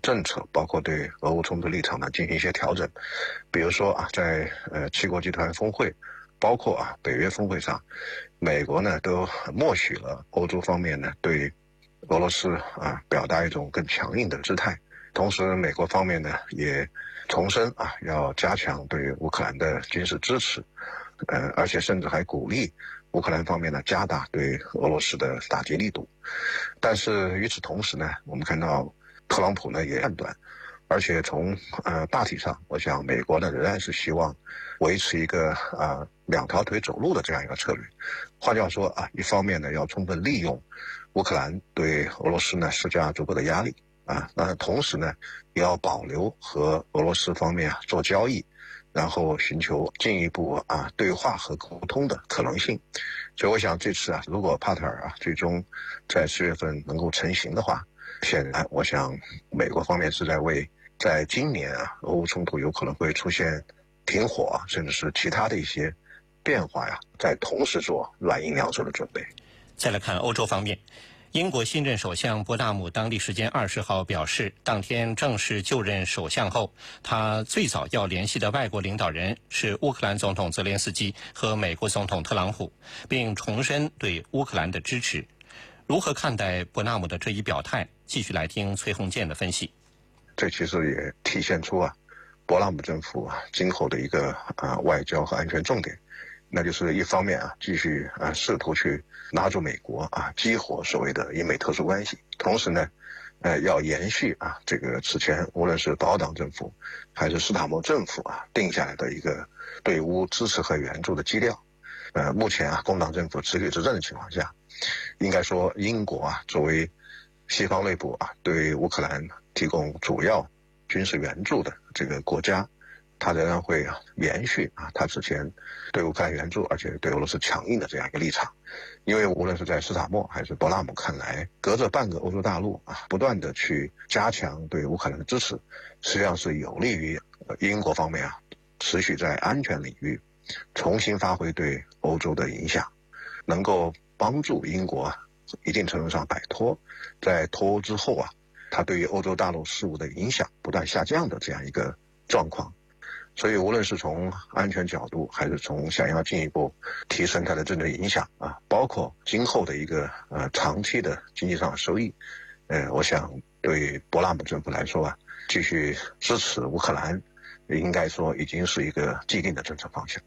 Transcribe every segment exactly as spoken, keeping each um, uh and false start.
政策，包括对俄乌冲突立场呢进行一些调整。比如说啊，在呃七国集团峰会，包括啊北约峰会上，美国呢都默许了欧洲方面呢对俄罗斯啊表达一种更强硬的姿态。同时，美国方面呢也重申啊要加强对乌克兰的军事支持，呃，而且甚至还鼓励乌克兰方面呢加大对俄罗斯的打击力度。但是与此同时呢，我们看到特朗普呢也判断，而且从呃大体上，我想美国呢仍然是希望维持一个呃两条腿走路的这样一个策略。换句话说啊，一方面呢要充分利用乌克兰对俄罗斯呢施加足够的压力啊，那同时呢也要保留和俄罗斯方面啊做交易，然后寻求进一步啊对话和沟通的可能性。所以我想这次啊，如果帕特尔啊最终在四月份能够成型的话，显然我想美国方面是在为在今年啊俄乌冲突有可能会出现停火啊，甚至是其他的一些变化呀，在同时做软硬两手的准备。 再来看欧洲方面，英国新任首相博纳姆当地时间二十号表示，当天正式就任首相后，他最早要联系的外国领导人是乌克兰总统泽连斯基和美国总统特朗普，并重申对乌克兰的支持。如何看待博纳姆的这一表态？继续来听崔洪建的分析。 这其实也体现出啊，博纳姆政府啊今后的一个啊外交和安全重点。那就是一方面啊，继续啊试图去拉住美国啊，激活所谓的英美特殊关系，同时呢，呃，要延续啊这个此前无论是保守党政府还是斯塔默政府啊定下来的一个对乌支持和援助的基调。呃，目前啊，工党政府持续执政的情况下，应该说英国啊作为西方内部啊对乌克兰提供主要军事援助的这个国家，他仍然会啊延续啊他之前对乌克兰援助，而且对俄罗斯强硬的这样一个立场。因为无论是在斯塔默还是博纳姆看来，隔着半个欧洲大陆啊，不断的去加强对乌克兰的支持，实际上是有利于英国方面啊持续在安全领域重新发挥对欧洲的影响，能够帮助英国啊一定程度上摆脱在脱欧之后啊他对于欧洲大陆事务的影响不断下降的这样一个状况。所以无论是从安全角度，还是从想要进一步提升它的政治影响啊，包括今后的一个呃长期的经济上的收益，呃，我想对博纳姆政府来说啊，继续支持乌克兰，应该说已经是一个既定的政策方向。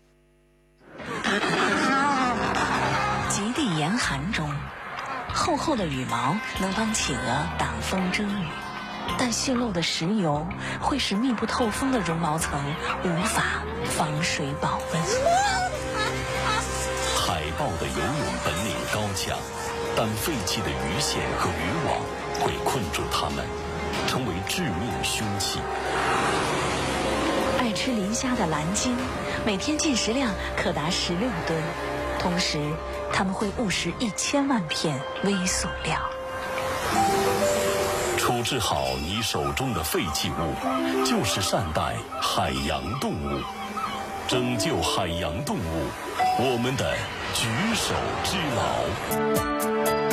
极地严寒中，厚厚的羽毛能帮企鹅挡风遮雨，但泄漏的石油会使密不透风的绒毛层无法防水保温。 海豹的游泳本领高强，但废弃的鱼线和渔网会困住它们，成为致命凶器。 爱吃磷虾的蓝鲸每天进食量可达十六吨，同时它们会误食一千万片微塑料。 处置好你手中的废弃物，就是善待海洋动物，拯救海洋动物，我们的举手之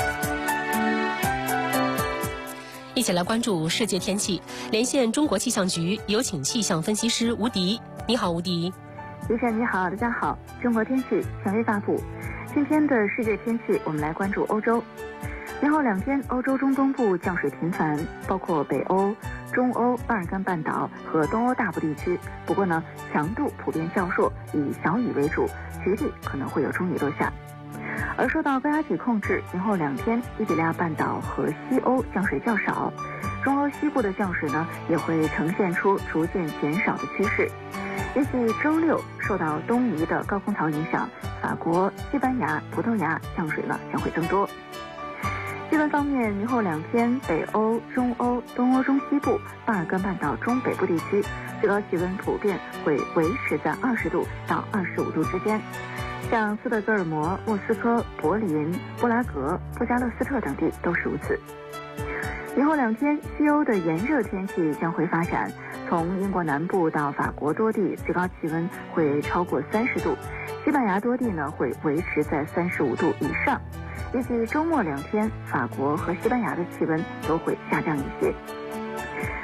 劳。一起来关注世界天气，连线中国气象局，有请气象分析师吴迪。你好，吴迪。 李晨你好，大家好。中国天气权威发布，今天的世界天气，我们来关注欧洲。今后两天，欧洲中东部降水频繁，包括北欧、中欧、巴尔干半岛和东欧大部地区。不过呢，强度普遍较弱，以小雨为主，局地可能会有中雨落下。而受到高压脊控制，今后两天，伊比利亚半岛和西欧降水较少，中欧西部的降水呢也会呈现出逐渐减少的趋势。预计周六受到东移的高空槽影响，法国、西班牙、葡萄牙降水呢将会增多。气温方面，明后两天，北欧、中欧、东欧中西部、巴尔干半岛中北部地区最高气温普遍会维持在二十度到二十五度之间，像斯德哥尔摩、莫斯科、柏林、布拉格、布加勒斯特等地都是如此。明后两天，西欧的炎热天气将会发展，从英国南部到法国多地最高气温会超过三十度，西班牙多地呢会维持在三十五度以上。预计周末两天，法国和西班牙的气温都会下降一些。